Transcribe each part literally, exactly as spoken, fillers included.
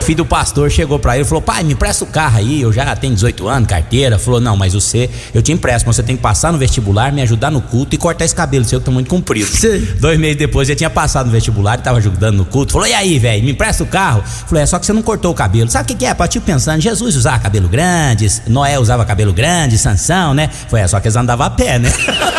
O filho do pastor chegou pra ele e falou: pai, me empresta o carro aí, eu já tenho dezoito anos, carteira. Falou: não, mas você, eu te empresto, mas você tem que passar no vestibular, me ajudar no culto e cortar esse cabelo seu que tá muito comprido. Sim. Dois meses depois ele tinha passado no vestibular e tava ajudando no culto. Falou: e aí, velho, me empresta o carro? Falou: é só que você não cortou o cabelo. Sabe o que que é? Pra te pensando, Jesus usava cabelo grande, Noé usava cabelo grande, Sansão, né? Foi é só que eles andavam a pé, né?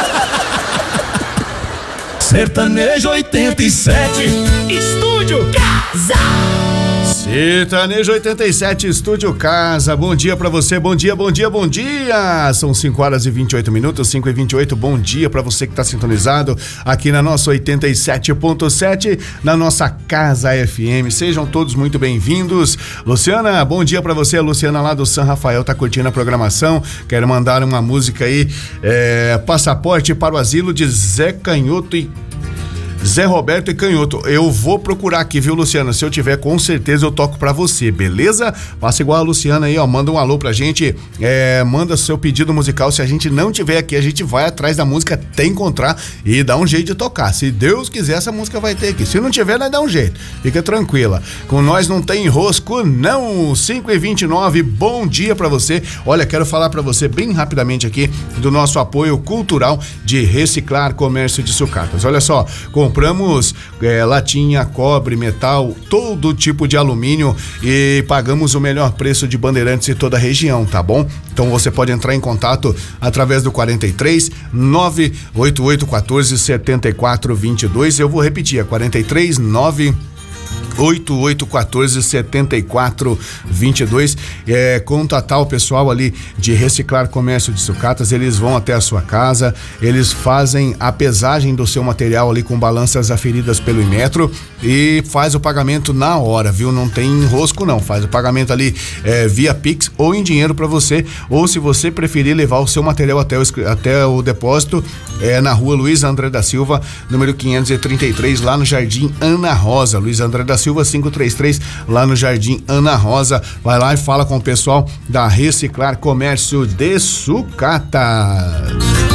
Sertanejo oitenta e sete, Estúdio Casa. Sertanejo oitenta e sete, Estúdio Casa. Bom dia pra você, bom dia, bom dia, bom dia. São cinco horas e vinte e oito minutos, cinco e vinte e oito. Bom dia pra você que tá sintonizado aqui na nossa oitenta e sete ponto sete, na nossa Casa F M. Sejam todos muito bem-vindos. Luciana, bom dia pra você. A Luciana lá do São Rafael tá curtindo a programação. Quero mandar uma música aí, é, Passaporte para o Asilo, de Zé Canhoto e Zé Roberto e Canhoto. Eu vou procurar aqui, viu, Luciana? Se eu tiver, com certeza eu toco pra você, beleza? Faça igual a Luciana aí, ó, manda um alô pra gente, é, manda seu pedido musical. Se a gente não tiver aqui, a gente vai atrás da música até encontrar e dá um jeito de tocar. Se Deus quiser, essa música vai ter aqui. Se não tiver, nós dá um jeito. Fica tranquila. Com nós não tem enrosco, não. cinco e vinte e nove, bom dia pra você. Olha, quero falar pra você bem rapidamente aqui do nosso apoio cultural de Reciclar Comércio de Sucatas. Olha só, com compramos é, latinha, cobre, metal, todo tipo de alumínio e pagamos o melhor preço de Bandeirantes em toda a região, tá bom? Então você pode entrar em contato através do quarenta e três, nove oito oito um quatro, sete quatro dois dois. Eu vou repetir, é quarenta e três, nove oito oito um quatro, sete quatro dois dois. É, contatar o pessoal ali de Reciclar Comércio de Sucatas. Eles vão até a sua casa, eles fazem a pesagem do seu material ali com balanças aferidas pelo Inmetro e faz o pagamento na hora, viu? Não tem enrosco não, faz o pagamento ali é, via Pix ou em dinheiro para você, ou se você preferir levar o seu material até o, até o depósito, é na rua Luiz André da Silva, número quinhentos e trinta e três, lá no Jardim Ana Rosa. Luiz André da Silva quinhentos e trinta e três, lá no Jardim Ana Rosa. Vai lá e fala com o pessoal da Reciclar Comércio de Sucatas.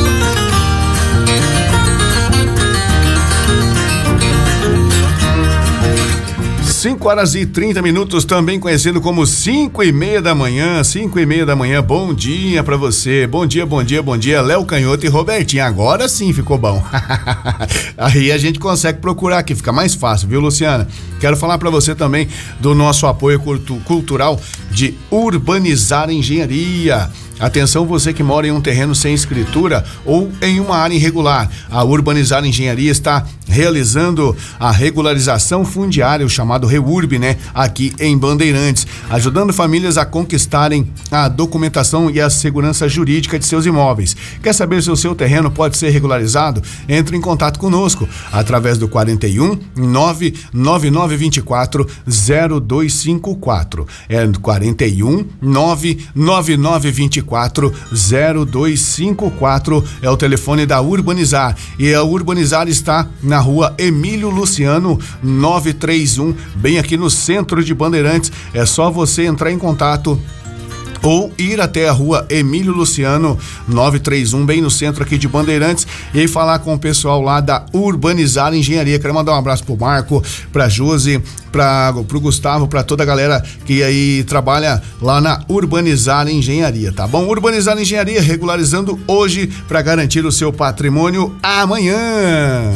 cinco horas e trinta minutos, também conhecido como cinco e meia da manhã, cinco e meia da manhã, bom dia pra você, bom dia, bom dia, bom dia, Léo Canhoto e Robertinho, agora sim ficou bom. Aí a gente consegue procurar aqui, fica mais fácil, viu, Luciana? Quero falar pra você também do nosso apoio cultu- cultural de Urbanizar Engenharia. Atenção, você que mora em um terreno sem escritura ou em uma área irregular. A Urbanizar Engenharia está realizando a regularização fundiária, o chamado REURB, né? Aqui em Bandeirantes, ajudando famílias a conquistarem a documentação e a segurança jurídica de seus imóveis. Quer saber se o seu terreno pode ser regularizado? Entre em contato conosco através do quarenta e um, nove nove nove dois quatro, zero dois cinco quatro. É quarenta e um, nove nove nove dois quatro, zero dois cinco quatro é o telefone da Urbanizar. E a Urbanizar está na rua Emílio Luciano novecentos e trinta e um, bem aqui no centro de Bandeirantes. É só você entrar em contato ou ir até a rua Emílio Luciano novecentos e trinta e um, bem no centro aqui de Bandeirantes, e falar com o pessoal lá da Urbanizar Engenharia. Quero mandar um abraço pro Marco, pra Josi, pra, pro Gustavo, pra toda a galera que aí trabalha lá na Urbanizar Engenharia, tá bom? Urbanizar Engenharia regularizando hoje para garantir o seu patrimônio amanhã.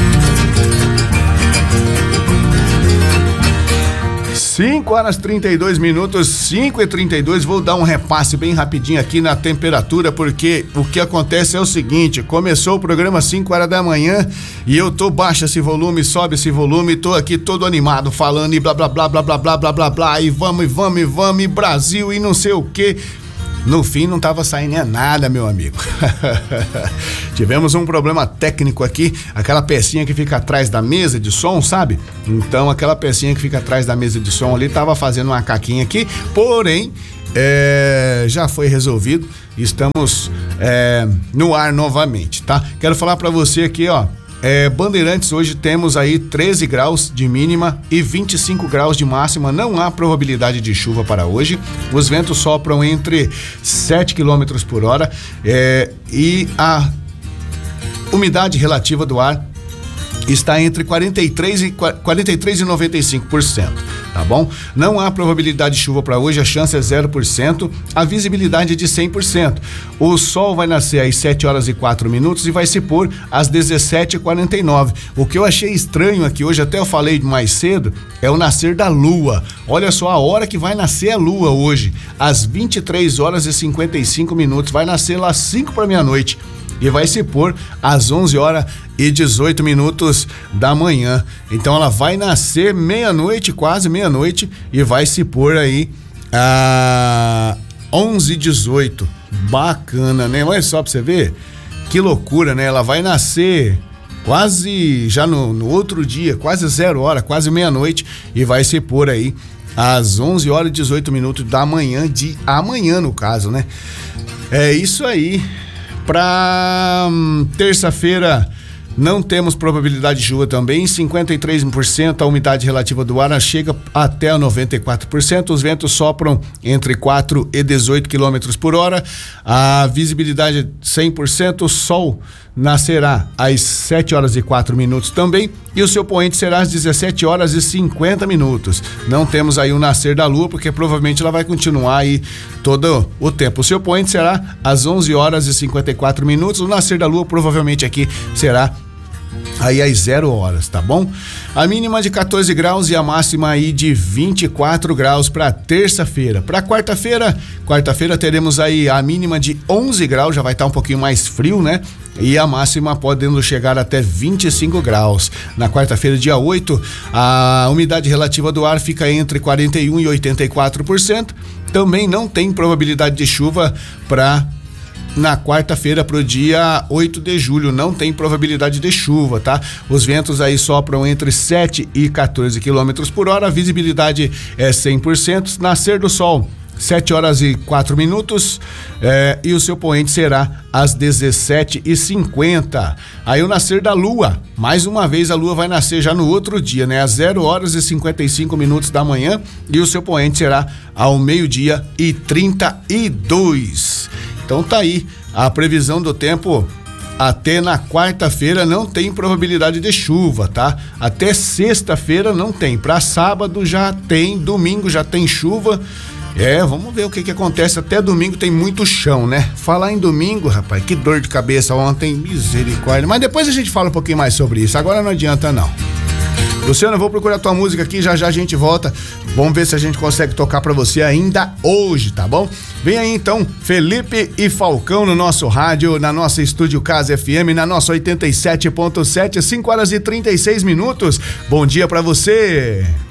cinco horas e trinta e dois minutos, cinco e trinta e dois. Vou dar um repasse bem rapidinho aqui na temperatura, porque o que acontece é o seguinte: começou o programa cinco horas da manhã e eu tô baixo esse volume, sobe esse volume, tô aqui todo animado falando e blá blá blá blá blá blá blá blá blá e vamos e vamos e vamos e Brasil e não sei o que. No fim não tava saindo nada, meu amigo. Tivemos um problema técnico aqui, aquela pecinha que fica atrás da mesa de som, sabe? Então aquela pecinha que fica atrás da mesa de som ali tava fazendo uma caquinha aqui, porém é, já foi resolvido. Estamos é, no ar novamente, tá? Quero falar pra você aqui, ó. É, Bandeirantes, hoje temos aí treze graus de mínima e vinte e cinco graus de máxima. Não há probabilidade de chuva para hoje. Os ventos sopram entre sete quilômetros por hora é, e a umidade relativa do ar está entre quarenta e três e quarenta e três e noventa e cinco por cento, tá bom? Não há probabilidade de chuva para hoje, a chance é zero por cento, a visibilidade é de cem por cento. O sol vai nascer às sete horas e quatro minutos e vai se pôr às dezessete e quarenta e nove. O que eu achei estranho aqui hoje, até eu falei mais cedo, é o nascer da lua. Olha só a hora que vai nascer a lua hoje, às vinte e três horas e cinquenta e cinco minutos, vai nascer lá às cinco para meia-noite. E vai se pôr às onze horas e dezoito minutos da manhã. Então ela vai nascer meia-noite, quase meia-noite, e vai se pôr aí a onze e dezoito. Bacana, né? Olha só pra você ver, que loucura, né? Ela vai nascer quase já no, no outro dia, quase zero hora, quase meia-noite, e vai se pôr aí às onze horas e dezoito minutos da manhã, de amanhã no caso, né? É isso aí. Para hum, terça-feira não temos probabilidade de chuva também, cinquenta e três por cento, a umidade relativa do ar chega até a noventa e quatro por cento, os ventos sopram entre quatro e dezoito quilômetros por hora, a visibilidade é cem por cento, o sol nascerá às sete horas e quatro minutos também, e o seu poente será às dezessete horas e cinquenta minutos. Não temos aí o nascer da lua, porque provavelmente ela vai continuar aí todo o tempo. O seu poente será às onze horas e cinquenta e quatro minutos, o nascer da lua provavelmente aqui será aí às zero horas, tá bom? A mínima de quatorze graus e a máxima aí de vinte e quatro graus para terça-feira. Para quarta-feira, quarta-feira teremos aí a mínima de onze graus, já vai estar tá um pouquinho mais frio, né? E a máxima podendo chegar até vinte e cinco graus. Na quarta-feira, dia oito, a umidade relativa do ar fica entre quarenta e um e oitenta e quatro por cento. Também não tem probabilidade de chuva para na quarta-feira pro dia oito de julho, não tem probabilidade de chuva, tá? Os ventos aí sopram entre sete e quatorze quilômetros por hora, a visibilidade é cem por cento, nascer do sol sete horas e quatro minutos, é, e o seu poente será às dezessete e cinquenta. Aí o nascer da lua, mais uma vez a lua vai nascer já no outro dia, né? Às zero horas e cinquenta e cinco minutos da manhã, e o seu poente será ao meio-dia e trinta e dois. Então tá aí a previsão do tempo. Até na quarta-feira não tem probabilidade de chuva, tá? Até sexta-feira não tem. Para sábado já tem, domingo já tem chuva. É, vamos ver o que que acontece. Até domingo tem muito chão, né? Falar em domingo, rapaz, que dor de cabeça ontem, misericórdia. Mas depois a gente fala um pouquinho mais sobre isso. Agora não adianta não. Luciano, eu vou procurar tua música aqui, já já a gente volta. Vamos ver se a gente consegue tocar pra você ainda hoje, tá bom? Vem aí então, Felipe e Falcão no nosso rádio, na nossa Estúdio Casa F M, na nossa oitenta e sete ponto sete, cinco horas e trinta e seis minutos. Bom dia pra você.